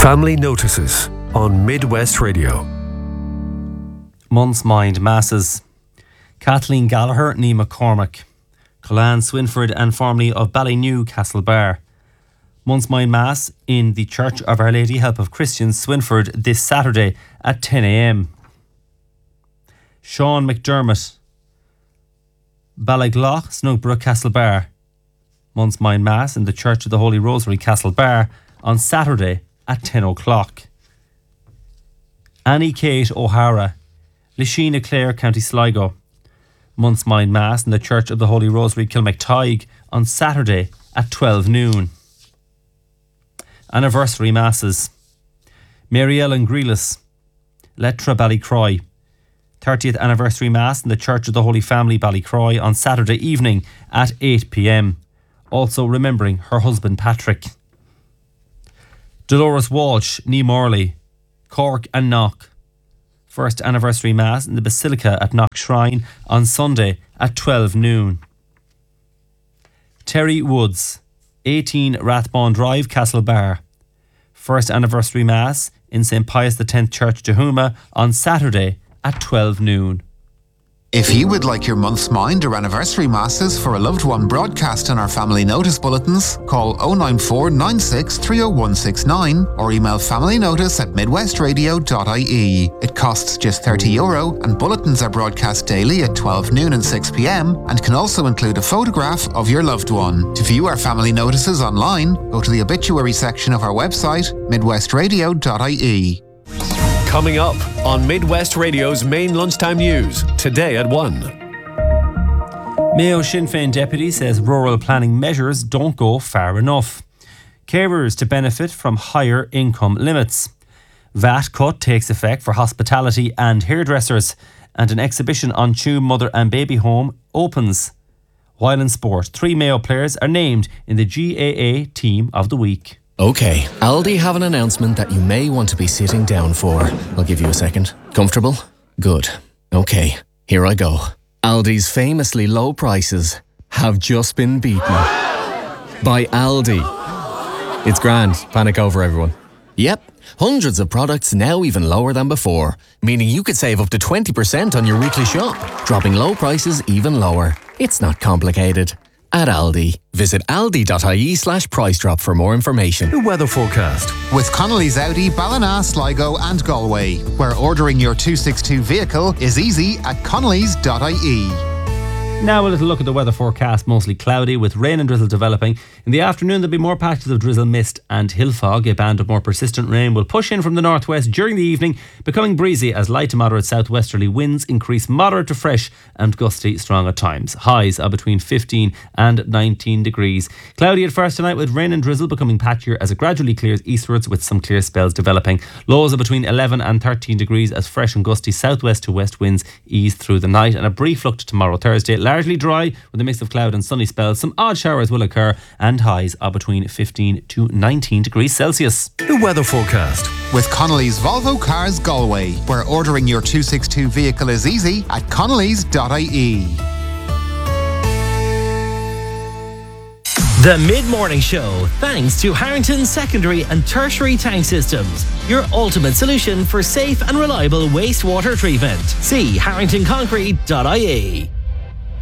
Family Notices on Midwest Radio. Month's Mind Masses. Kathleen Gallagher, Nee McCormack, Colleen Swinford and formerly of Ballynew, Castlebar. Month's Mind Mass in the Church of Our Lady Help of Christians, Swinford, this Saturday at 10 a.m. Sean McDermott, Ballygloch, Snugborough, Castlebar. Month's Mind Mass in the Church of the Holy Rosary, Castlebar, on Saturday at 10 o'clock. Annie Kate O'Hara, Lishina Clare, County Sligo. Month's Mind Mass in the Church of the Holy Rosary, Kilmactygue, on Saturday at 12 noon. Anniversary Masses. Mary Ellen Grealis, Letra, Ballycroy. 30th Anniversary Mass in the Church of the Holy Family, Ballycroy, on Saturday evening at 8 p.m. Also remembering her husband Patrick. Dolores Walsh, Nee Morley, Cork and Knock. First Anniversary Mass in the Basilica at Knock Shrine on Sunday at 12 noon. Terry Woods, 18 Rathbone Drive, Castlebar. First Anniversary Mass in St. Pius X Church, Jehuma, on Saturday at 12 noon. If you would like your month's mind or anniversary masses for a loved one broadcast on our family notice bulletins, call 094 96 30169 or email familynotice@midwestradio.ie. It costs just €30 and bulletins are broadcast daily at 12 noon and 6 p.m. and can also include a photograph of your loved one. To view our family notices online, go to the obituary section of our website, midwestradio.ie. Coming up on Midwest Radio's main lunchtime news, today at 1. Mayo Sinn Féin deputy says rural planning measures don't go far enough. Carers to benefit from higher income limits. VAT cut takes effect for hospitality and hairdressers. And an exhibition on Tuam Mother and Baby Home opens. While in sport, 3 Mayo players are named in the GAA Team of the Week. Okay, Aldi have an announcement that you may want to be sitting down for. I'll give you a second. Comfortable? Good. Okay, here I go. Aldi's famously low prices have just been beaten by Aldi. It's grand. Panic over, everyone. Yep, hundreds of products now even lower than before, meaning you could save up to 20% on your weekly shop, dropping low prices even lower. It's not complicated. At Aldi. Visit aldi.ie/price drop for more information. The weather forecast. With Connolly's Audi, Ballina, Sligo and Galway, where ordering your 262 vehicle is easy at connolly's.ie. Now a little look at the weather forecast. Mostly cloudy with rain and drizzle developing. In the afternoon there'll be more patches of drizzle, mist and hill fog. A band of more persistent rain will push in from the northwest during the evening, becoming breezy as light to moderate southwesterly winds increase moderate to fresh and gusty strong at times. Highs are between 15 and 19 degrees. Cloudy at first tonight with rain and drizzle becoming patchier as it gradually clears eastwards with some clear spells developing. Lows are between 11 and 13 degrees as fresh and gusty southwest to west winds ease through the night. And a brief look to tomorrow, Thursday. Largely dry with a mix of cloud and sunny spells. Some odd showers will occur and highs are between 15 to 19 degrees Celsius. The weather forecast. With Connolly's Volvo Cars Galway, where ordering your 262 vehicle is easy at connolly's.ie. The Mid-Morning Show, thanks to Harrington Secondary and Tertiary Tank Systems, your ultimate solution for safe and reliable wastewater treatment. See harringtonconcrete.ie.